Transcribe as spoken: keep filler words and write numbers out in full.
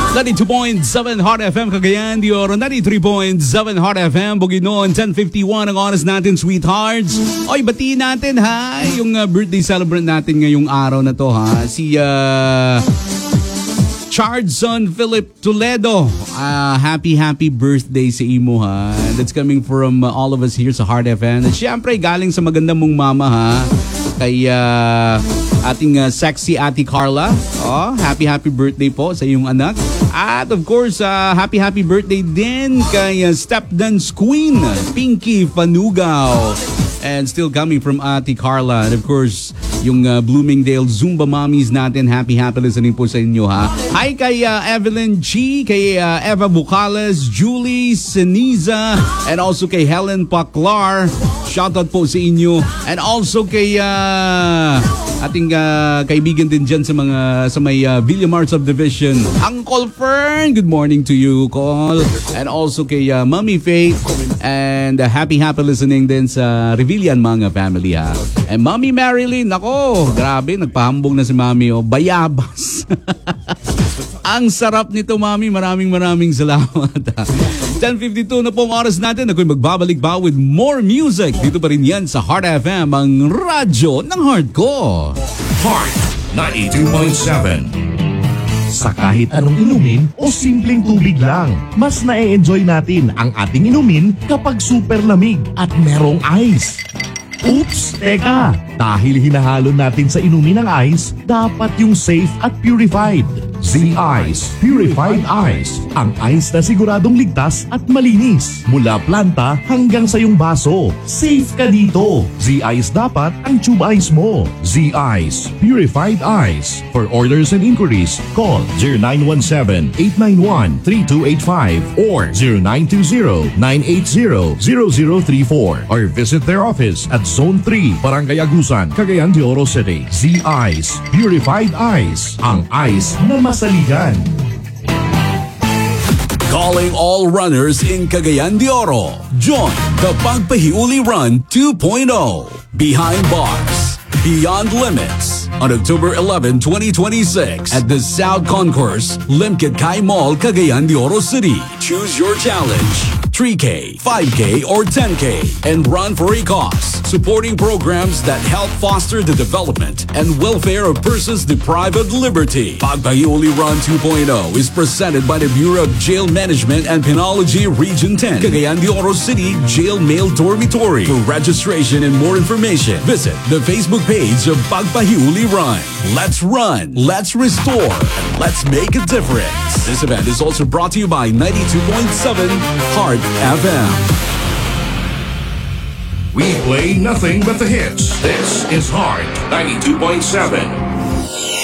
ninety-two point seven Hot F M Cagayan de Oro, ninety-three point seven Hot F M Bukidnon, ten fifty-one ang oras natin, sweethearts. Oy, batiin natin ha, yung uh, birthday celebrant natin ngayong araw na to ha. Si uh, Chardson Philip Toledo. Uh, happy, happy birthday sa imo ha. That's coming from uh, all of us here sa Hot F M. At syempre, galing sa maganda mong mama ha. Kay uh, ating uh, sexy Ate Carla. Oh, happy, happy birthday po sa iyong anak. At of course, uh, happy, happy birthday din kay uh, Step Dance Queen, Pinky Fanugaw. And still coming from Ate Carla. And of course, yung uh, Bloomingdale Zumba Mommies natin. Happy, happy listening po sa inyo ha. Hi kay uh, Evelyn G, kay uh, Eva Bucales, Julie Seniza, and also kay Helen Paclar. Shoutout po sa inyo. And also kay uh, ating uh, kaibigan din dyan sa mga sa may uh, Villamar Subdivision, Uncle Fern. Good morning to you, Col. And also kay uh, Mommy Faith. And uh, happy, happy listening din sa Revillan mga family ha. And Mommy Marilyn, nako, grabe, nagpahambong na si Mommy, oh, bayabas. Ang sarap nito, Mommy. Maraming maraming salamat. ten fifty-two na pong oras natin. Ako'y magbabalik ba with more music. Dito pa rin yan sa Heart F M, ang radyo ng heart ko. Heart ninety-two point seven. Sa kahit anong inumin o simpleng tubig lang, mas na-enjoy natin ang ating inumin kapag super lamig at merong ice. Oops! Teka! Dahil hinahalo natin sa inumin ng ice, dapat yung safe at purified. Z-Ice Purified Ice. Ang ice na siguradong ligtas at malinis. Mula planta hanggang sa iyong baso. Safe ka dito. Z-Ice dapat ang tube ice mo. Z-Ice Purified Ice. For orders and inquiries, call zero nine one seven, eight nine one, three two eight five or zero nine two zero, nine eight zero, zero zero three four or visit their office at Zone three, Barangay Agusan, Cagayan de Oro City. Z-Ice Purified Ice. Ang ice na masaligan. Calling all runners in Cagayan de Oro. Join the Pagpahiuli Run two point oh. Behind Bars, Beyond Limits. On October eleventh, twenty twenty-six at the South Concourse, Limkit Kai Mall, Cagayan de Oro City. Choose your challenge. three K, five K, or ten K, and run for a cause, supporting programs that help foster the development and welfare of persons deprived of liberty. Pagpahiuli Run two point oh is presented by the Bureau of Jail Management and Penology Region ten, Cagayan de Oro City Jail Male Dormitory. For registration and more information, visit the Facebook page of Pagpahiuli Run. Let's run, let's restore, and let's make a difference. This event is also brought to you by ninety-two point seven Heart F M. We play nothing but the hits. This is Heart ninety-two point seven.